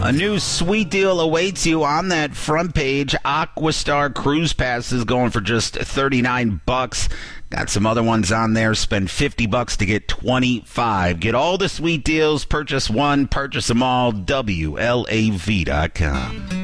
A new sweet deal awaits you on that front page. Aquastar Cruise Pass is going for just $39. Got some other ones on there. Spend $50 to get 25. Get all the sweet deals. Purchase one, purchase them all. WLAV.com.